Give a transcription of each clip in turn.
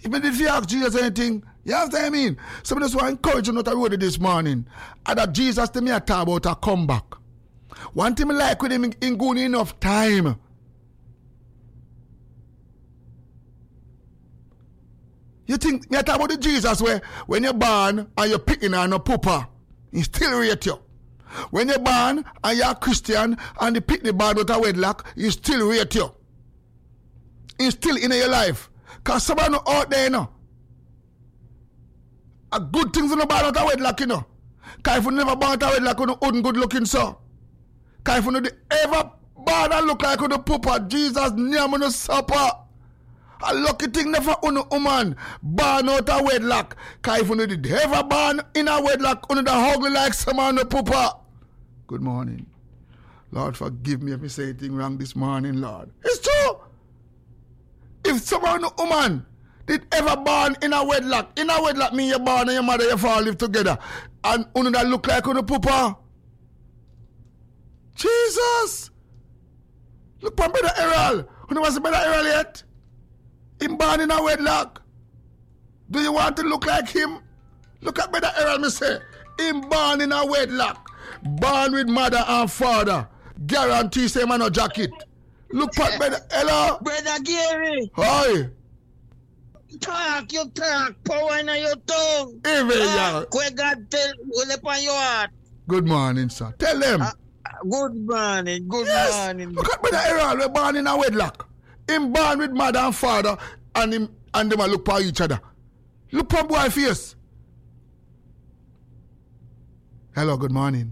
Even if you ask Jesus anything, you have to, I mean. So I just want to encourage you not to road this morning. And that Jesus to me a talk about a comeback. One thing I like with him in good enough time. You think me talk about the Jesus where when you're born and you're picking on a pooper, he still rate you. When you're born and you're a Christian and you pick the bad out of wedlock, he still rate you. He's still in your life. Because someone out there, you know. A good things in the bad out of wedlock, you know. Because if you never born out of wedlock, you wouldn't good looking, so. Because if you ever born and look like you the pooper, Jesus name on the supper. A lucky thing never on a woman born out of wedlock. Because if you did ever born in a wedlock, you the ugly like someone the pooper. Good morning. Lord, forgive me if I say anything wrong this morning, Lord. It's true. If someone, woman, did ever born in a wedlock mean you born and your mother and your father live together, and you that look like on a pooper. Jesus! Look for Brother Errol. You know Brother Errol yet? Him born in a wedlock. Do you want to look like him? Look at Brother Errol, me say. Him born in a wedlock. Born with mother and father. Guarantee say man no jacket. Look at Brother, hello? Brother Gary. Hi. Talk, you talk. Power in your tongue. Where God tell will upon your heart. Good morning, sir. Tell them. Good morning. Good morning. Look at Brother Errol. We're born in a wedlock. Him born with mother and father, and them look for each other. Look for boy face. Hello, good morning.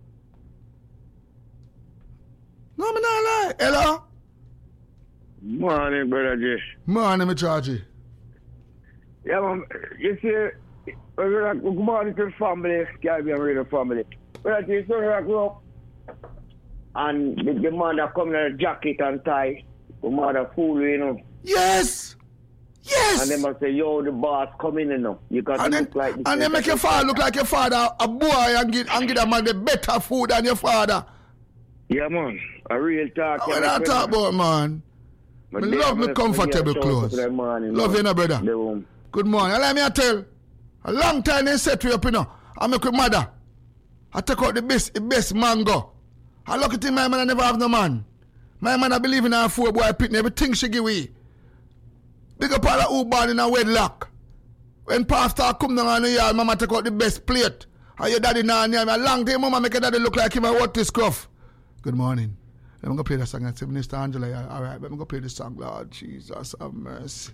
No, me not lie. Hello? Morning, Brother J. Morning, me Chargy. Yeah, man. You see, good morning to the family, Caribbean Radio family. Brother J, so I grew up, and the mother come in a jacket and tie. The mother fool, you know. Yes! Yes! And they must say, yo, the boss come in, you know. You got to look like this. And they make your father look like your father, a boy, and give that man the better food than your father. Yeah, man. A real talk. What I talk about, man? I love my comfortable clothes. Love you, no, brother. Good morning. Let me tell. A long time they set me up, you know. I make with mother. I take out the best mango. I look at him, my man, I never have no man. My man, I believe in her 4-boy pitney. Everything she give me. Big up all the who born in a wedlock. When pastor come down on the yard, mama take out the best plate. And your daddy now near me. A long time, mama make your daddy look like him and what this scruff. Good morning. Let me go play the song and say, Minister Angela, all right, let me go play the song, Lord Jesus, have mercy.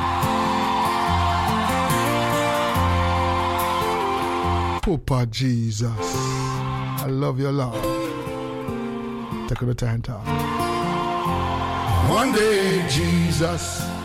Papa Jesus, I love you, Lord. Take a time to talk. One day, Jesus,